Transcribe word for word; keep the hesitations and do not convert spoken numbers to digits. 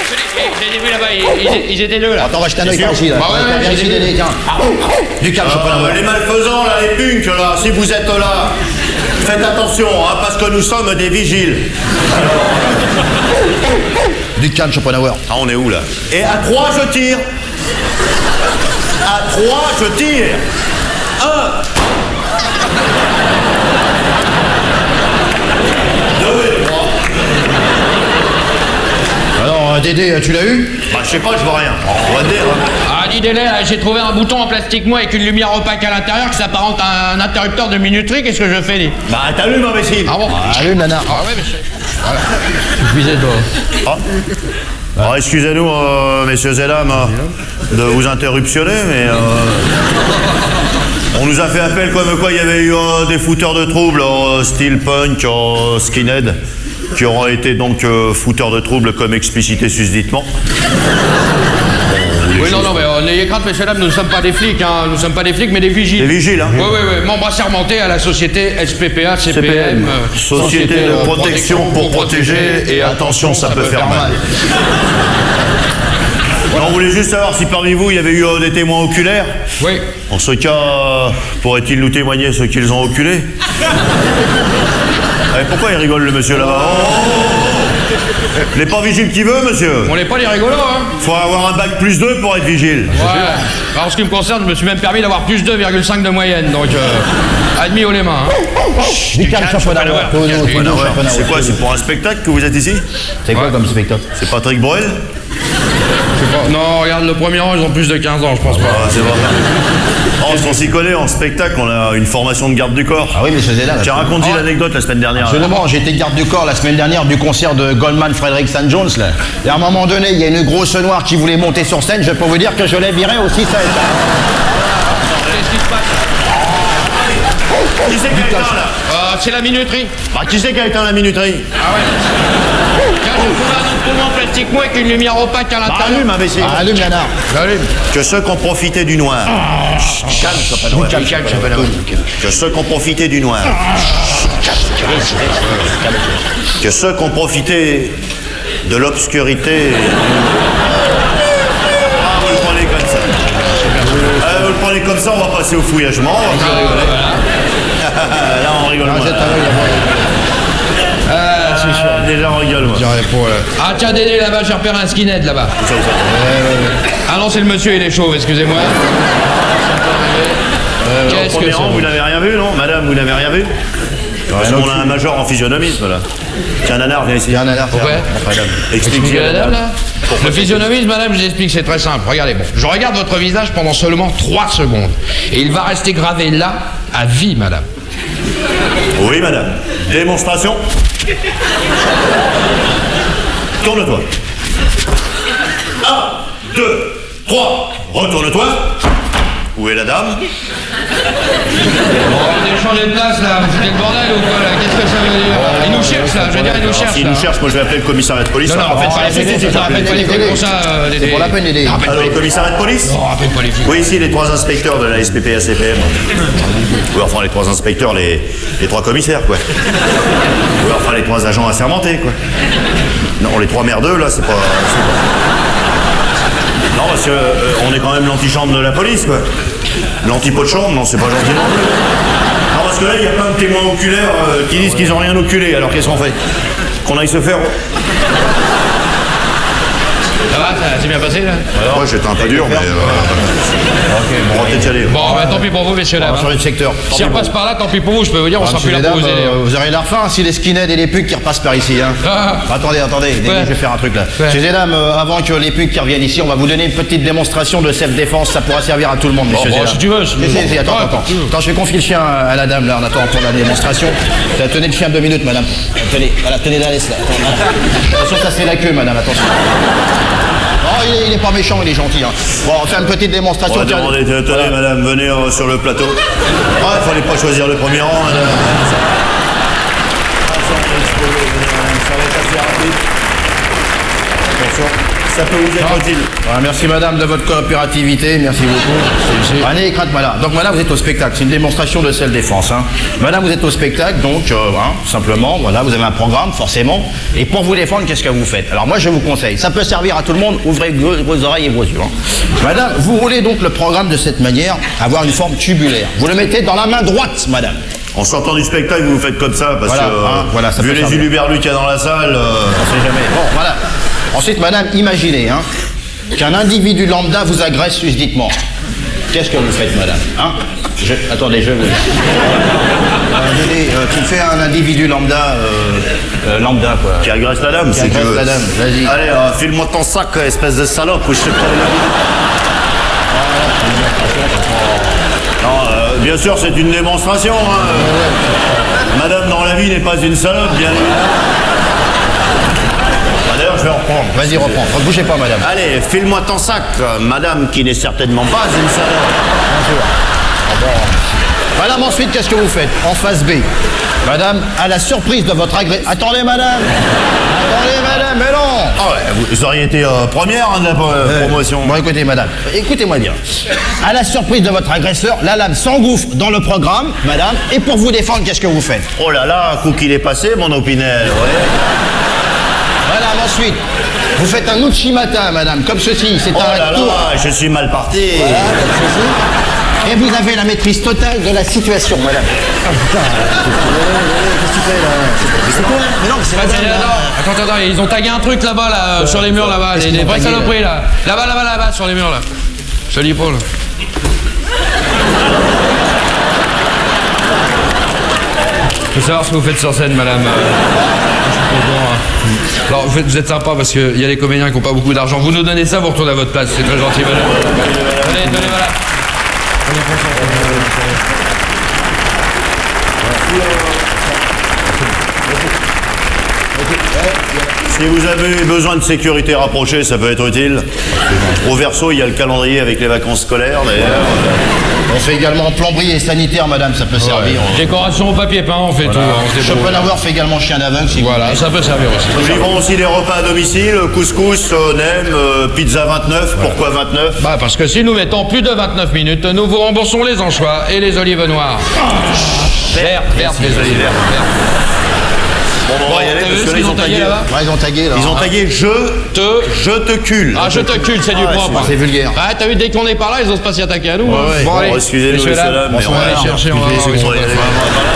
J'ai vu là-bas, ils, ils étaient deux là. Attends, on va jeter un œil par ici, là. Bah ouais, ouais, Viens ici, Dédé, tiens. Du calme, je Euh, les malfaisants, là, les punks, là, si vous êtes là, faites attention, hein, parce que nous sommes des vigiles. Du calme, Schopenhauer. Ah, on est où, là? Et à trois, je tire. À trois, je tire. Un. Deux et trois. Alors, Dédé, tu l'as eu? Bah, je sais pas, je vois rien. On va dire. Ah, dis Délai, j'ai trouvé un bouton en plastique mou avec une lumière opaque à l'intérieur qui s'apparente à un interrupteur de minuterie. Qu'est-ce que je fais, dis? Bah, t'allumes, imbécile. Ah bon? Ah, allume, nana. Ah ouais, mais c'est... Voilà. Suffisait de... Ah. Alors, excusez-nous, euh, messieurs et dames, euh, de vous interruptionner, mais... Euh, on nous a fait appel comme quoi il y avait eu euh, des fouteurs de troubles, euh, style punk, euh, skinhead, qui auront été donc euh, fouteurs de troubles comme explicité susditement. Oui, non, non, mais euh, n'ayez crainte, messieurs, dames, nous ne sommes pas des flics, hein. Nous ne sommes pas des flics, mais des vigiles. Des vigiles, hein. Oui, oui, oui, membres assermentés à la société S P P A, C P M. C P M, euh, Société de protection pour protéger, et attention, ça peut faire mal. Alors, on voulait juste savoir si parmi vous, il y avait eu euh, des témoins oculaires. Oui. En ce cas, euh, pourrait-il nous témoigner ce qu'ils ont oculé? Eh, pourquoi il rigole, le monsieur, là-bas? Oh, il n'est pas vigile qui veut, monsieur. On n'est pas les rigolos, hein. Faut avoir un bac plus deux pour être vigile. Ouais. Alors, en ce qui me concerne, je me suis même permis d'avoir plus deux virgule cinq de moyenne, donc euh, admis haut les mains. Hein. Du calme, Schopenhauer. C'est quoi, c'est pour un spectacle que vous êtes ici? C'est quoi comme spectacle? C'est Patrick Bruel? Pas... Non, regarde, le premier rang, ils ont plus de quinze ans, je pense pas. Ah, c'est vrai. Oh, on s'y connaît en spectacle, on a une formation de garde du corps. Ah oui, mais je faisais là. Tiens, raconte-y l'anecdote la semaine dernière. Absolument, j'étais garde du corps la semaine dernière du concert de Goldman Frederick Saint Jones, là. Et à un moment donné, il y a une grosse noire qui voulait monter sur scène, je peux vous dire que je l'ai viré aussi, ça. Qu'est-ce qui se passe? Qui c'est qui a éteint, là? Euh, c'est la minuterie. Bah, qui c'est qui a éteint la minuterie? Ah ouais. Tiens, j'ai trouvé un autre poumon en plastique mou avec une lumière opaque à Bah, l'intérieur. allume, imbécile. Ah, allume, Nana. J'allume. Que ceux qui ont profité du noir. Calme, Schopenhauer. Calme, calme, Schopenhauer. Que ceux qui ont profité du noir. Que ceux qui ont profité de l'obscurité. Ah, vous le prenez comme ça. Ah, vous le prenez comme ça, on va passer au fouillagement. On va plus rigoler. Là, on rigole moins. Ah, c'est sûr. Ah, déjà, on rigole, moi. Ah, tiens, Dédé, là-bas, j'ai repéré un skinhead, là-bas. Ah non, c'est le monsieur, il est chauve, excusez-moi. Euh, Qu'est-ce au que premier c'est? rang, vous n'avez rien vu, non? Madame, vous n'avez rien vu? Parce qu'on a un major en physionomisme, là. Tiens, Nanar, viens ici. Il y a un Nana. Pourquoi? Explique-y à la dame. là. Le physionomisme, madame, je vous explique, c'est très simple. Regardez, bon, je regarde votre visage pendant seulement trois secondes. Et il va rester gravé là, à vie, madame. Oui, madame. Démonstration. Tourne-toi. Un, deux, trois. Retourne-toi. Où est la dame? Bon, on est changé de place, là. C'était le bordel ou quoi, là? Qu'est-ce que ça veut dire? Il nous cherche, là. Je veux dire, il nous cherche, S'il là. nous cherche, moi je vais appeler le commissariat de police. Non, non, ça va. faites pas les flics. c'est- Rappelle pas les flics pour ça, euh, Dédé. C'est pour la peine, Dédé. Non, rappelle pas Alors, les le flics. commissariat de police? Non, rappelle pas les flics. Oui, ici, les trois inspecteurs de la S P P A C P M. Oui, enfin, les trois inspecteurs, les, les trois commissaires, quoi. Oui, enfin, les trois agents assermentés, quoi. Non, les trois merdeux, là, c'est pas... c'est pas- Non, parce que euh, on est quand même l'antichambre de la police, quoi. L'antipot de chambre, non, c'est pas gentil non plus. Non, parce que là, il y a plein de témoins oculaires euh, qui disent qu'ils ont rien oculé, alors qu'est-ce qu'on fait? Qu'on aille se faire... Ça va, ça s'est bien passé, là? Ouais, j'étais un peu dur, mais... Euh... on va peut-être y aller. Bon, bah tant pis pour vous, messieurs, On dames. va changer de secteur. Si on passe par là, tant pis pour vous, je peux vous dire, on Ah, sera plus monsieur, là pour mesdames, vous aider. euh, vous aurez l'air fin si les skinheads et les pugs qui repassent par ici. Hein. Ah. Attendez, attendez, Dédé, Ouais. je vais faire un truc là. Ouais. Messieurs et dames, euh, avant que les pugs qui reviennent ici, on va vous donner une petite démonstration de self-défense. Ça pourra servir à tout le monde, messieurs bon, et dames. si tu veux, si- Si, si, si, attends, Ouais, attends. si tu veux. Attends, je vais confier le chien à la dame là en attendant pour la démonstration. Tenez le chien deux minutes, madame. Tenez, voilà, tenez la laisse là. Attends, voilà. Attention, ça c'est la queue, madame, attention. Oh, il est, il est pas méchant, il est gentil. Hein. Bon, on fait une petite démonstration. On va Tiens, demander, tenez, voilà. madame, venez euh, sur le plateau. Ah, il fallait pas choisir le premier rang, madame. Ça va être assez rapide. Attention, ça peut vous être utile. Voilà, merci madame de votre coopérativité, merci beaucoup. Allez, crainte madame. Donc madame, vous êtes au spectacle, c'est une démonstration de self-défense. Hein. Madame, vous êtes au spectacle, donc, euh, hein, simplement, voilà, vous avez un programme, forcément. Et pour vous défendre, qu'est-ce que vous faites? Alors moi, je vous conseille, ça peut servir à tout le monde, ouvrez vos, vos oreilles et vos yeux. Hein. Madame, vous roulez donc le programme de cette manière, avoir une forme tubulaire. Vous le mettez dans la main droite, madame. En sortant du spectacle, vous vous faites comme ça, parce voilà, que, euh, hein, voilà, ça vu les uluberlus qu'il y a dans la salle... Euh... On sait jamais. Bon, voilà. Ensuite, madame, imaginez hein, qu'un individu lambda vous agresse susditement. Qu'est-ce que vous faites, madame hein je... Attendez, je vous... euh, donnez, euh, tu fais un individu lambda, euh, euh, lambda, quoi. Qui agresse la dame, Qui c'est agresse que... la dame, vas-y. Allez, euh, file-moi ton sac, espèce de salope, ou je te prends Non, euh, bien sûr, c'est une démonstration. Hein. Madame, dans la vie, n'est pas une salope, bien évidemment. D'ailleurs, je vais reprendre. Vas-y, reprends. Ne bougez pas, madame. Allez, file-moi ton sac, madame, qui n'est certainement pas une salope. Bien sûr. Ah bon. Madame, ensuite, qu'est-ce que vous faites? En phase B. Madame, à la surprise de votre agré... Attendez, madame. Attendez, madame, mais non. Ah ouais, vous auriez été euh, première hein, de la euh, promotion. Bon, écoutez, madame, écoutez-moi bien. À la surprise de votre agresseur, la lame s'engouffre dans le programme, madame, et pour vous défendre, qu'est-ce que vous faites? Oh là là, un coup qu'il est passé, mon Opinel, ouais. Madame, ensuite, vous faites un Uchimata, madame, comme ceci. C'est oh un là tour. là, je suis mal parti. Voilà, comme ceci. Et vous avez la maîtrise totale de la situation, madame. Ah putain, qu'est-ce que tu fais là? C'est quoi? Mais non, mais c'est Vas-y, madame, attends, là. attends, attends, ils ont tagué un truc là-bas, là, sur les murs là-bas, les, les vraies saloperies là. Là-bas, là-bas, là-bas, sur les murs là. Joli Paul. Je veux savoir ce que vous faites sur scène, madame. Alors, vous, faites, vous êtes sympa parce qu'il y a des comédiens qui n'ont pas beaucoup d'argent. Vous nous donnez ça, vous retournez à votre place. C'est très gentil, madame. Tenez, tenez, voilà. Si vous avez besoin de sécurité rapprochée, ça peut être utile. Au verso, il y a le calendrier avec les vacances scolaires, d'ailleurs. On fait également plomberie et sanitaire, madame, ça peut servir. Ouais. Décoration au papier peint, on fait voilà. tout. Schopenhauer fait également chien d'aveugle. Si voilà, ça peut servir aussi. Nous livrons aussi des repas à domicile, couscous, nem, euh, pizza vingt-neuf. Voilà. Pourquoi vingt-neuf? Bah parce que si nous mettons plus de vingt-neuf minutes, nous vous remboursons les anchois et les olives noires. Vert, vert, les olives vertes. Bon, bon, on va y aller parce que là, ils ont tagué là-bas. Ouais, ils ont tagué là. Ils ont tagué je te, je te cule. Ah, je te cule, c'est du ah, propre. C'est vulgaire. Ah, t'as vu, dès qu'on est par là, ils osent pas s'y attaquer à nous. Ouais, ouais. Bon, bon, allez, excusez-nous, messieurs, dames, mais on va aller chercher. On va